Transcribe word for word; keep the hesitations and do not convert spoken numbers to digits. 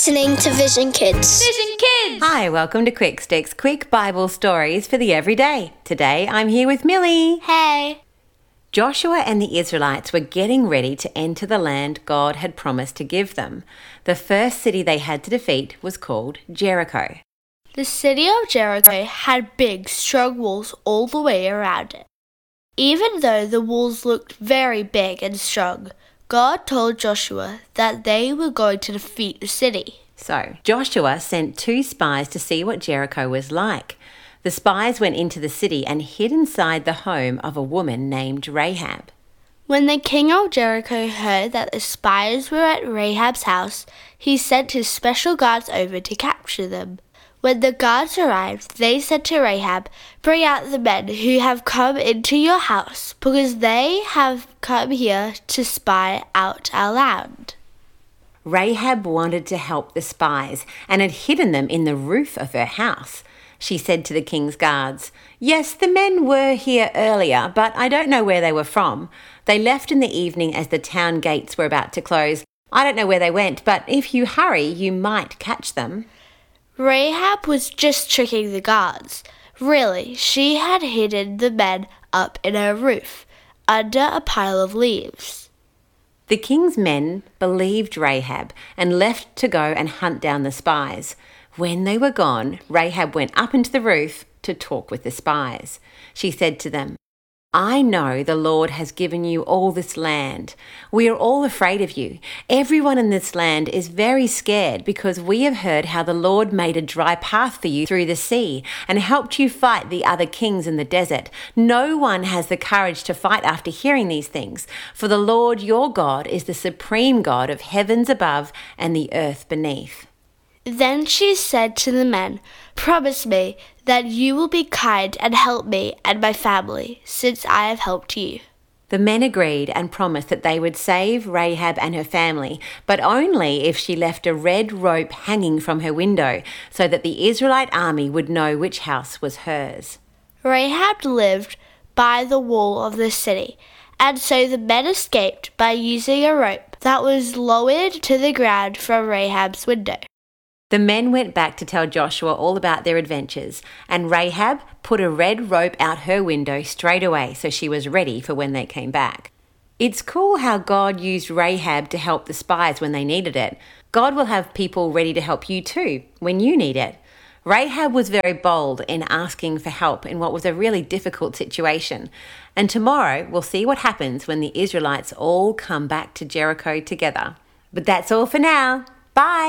listening to Vision Kids. Vision Kids! Hi, welcome to Quick Sticks, quick Bible stories for the everyday. Today I'm here with Millie. Hey. Joshua and the Israelites were getting ready to enter the land God had promised to give them. The first city they had to defeat was called Jericho. The city of Jericho had big, strong walls all the way around it. Even though the walls looked very big and strong, God told Joshua that they were going to defeat the city. So Joshua sent two spies to see what Jericho was like. The spies went into the city and hid inside the home of a woman named Rahab. When the king of Jericho heard that the spies were at Rahab's house, he sent his special guards over to capture them. When the guards arrived, they said to Rahab, "Bring out the men who have come into your house, because they have come here to spy out our land." Rahab wanted to help the spies and had hidden them in the roof of her house. She said to the king's guards, "Yes, the men were here earlier, but I don't know where they were from. They left in the evening as the town gates were about to close. I don't know where they went, but if you hurry, you might catch them." Rahab was just tricking the guards. Really, she had hidden the men up in her roof, under a pile of leaves. The king's men believed Rahab and left to go and hunt down the spies. When they were gone, Rahab went up into the roof to talk with the spies. She said to them, "I know the Lord has given you all this land. We are all afraid of you. Everyone in this land is very scared because we have heard how the Lord made a dry path for you through the sea and helped you fight the other kings in the desert. No one has the courage to fight after hearing these things, for the Lord your God is the supreme God of heavens above and the earth beneath." Then she said to the men, "Promise me that you will be kind and help me and my family, since I have helped you." The men agreed and promised that they would save Rahab and her family, but only if she left a red rope hanging from her window so that the Israelite army would know which house was hers. Rahab lived by the wall of the city, and so the men escaped by using a rope that was lowered to the ground from Rahab's window. The men went back to tell Joshua all about their adventures, and Rahab put a red rope out her window straight away so she was ready for when they came back. It's cool how God used Rahab to help the spies when they needed it. God will have people ready to help you too when you need it. Rahab was very bold in asking for help in what was a really difficult situation. And tomorrow we'll see what happens when the Israelites all come back to Jericho together. But that's all for now. Bye!